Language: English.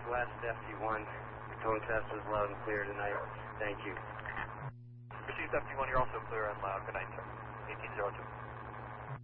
West, FT1. Tone test is loud and clear tonight. Thank you. Received FT1, you're also clear and loud. Good night, sir. 1802.